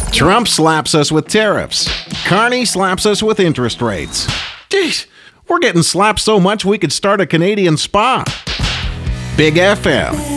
Trump slaps us with tariffs. Carney slaps us with interest rates. Jeez, we're getting slapped so much we could start a Canadian spa. Big FM.